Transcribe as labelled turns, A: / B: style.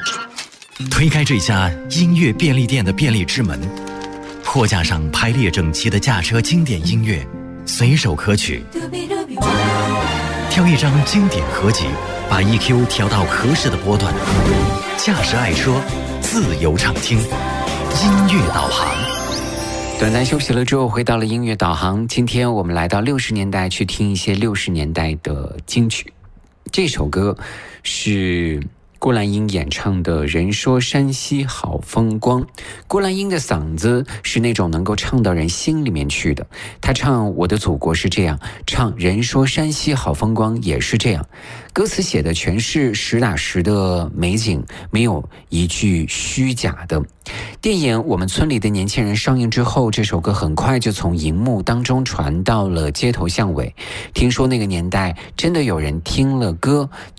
A: 推开这家音乐便利店的便利之门，货架上排列整齐的驾车经典音乐，随手可取。挑一张经典合集，把 EQ 调到合适的波段，驾驶爱车，自由畅听，音乐导航。
B: 短暂休息了之后，回到了音乐导航。今天我们来到60年代，去听一些60年代的金曲。这首歌是郭兰英演唱的《人说山西好风光》。郭兰英的嗓子是那种能够唱到人心里面去的，她唱《我的祖国》是这样，唱《人说山西好风光》也是这样。歌词写的全是实打实的美景，没有一句虚假的。电影《我们村里的年轻人》上映之后，这首歌很快就从荧幕当中传到了街头巷尾。听说那个年代真的有人听了歌